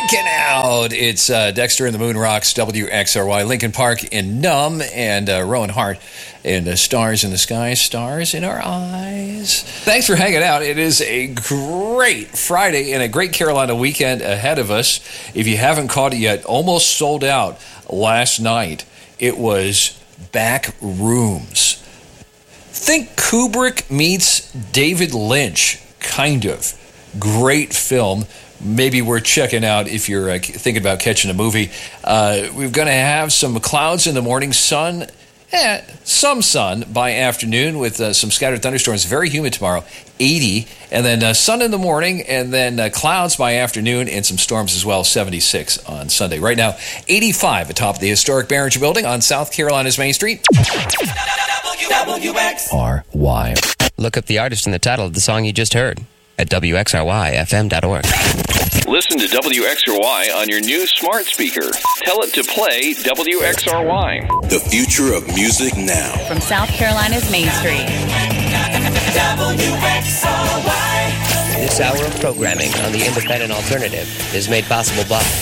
Freaking out. It's Dexter and the Moon Rocks, WXRY, Lincoln Park in Numb, and Rowan Hart in Stars in the Sky, Stars in Our Eyes. Thanks for hanging out. It is a great Friday and a great Carolina weekend ahead of us. If you haven't caught it yet, almost sold out last night. It was Back Rooms. Think Kubrick meets David Lynch, kind of. Great film. Maybe worth checking out if you're thinking about catching a movie. We're going to have some clouds in the morning, sun, some sun by afternoon with some scattered thunderstorms. Very humid tomorrow, 80. And then sun in the morning, and then clouds by afternoon and some storms as well, 76 on Sunday. Right now, 85 atop the historic Barringer Building on South Carolina's Main Street. WXRY. Look up the artist and the title of the song you just heard at WXRYFM.org. Listen to WXRY on your new smart speaker. Tell it to play WXRY. The future of music now. From South Carolina's Main Street. WXRY. This hour of programming on the Independent Alternative is made possible by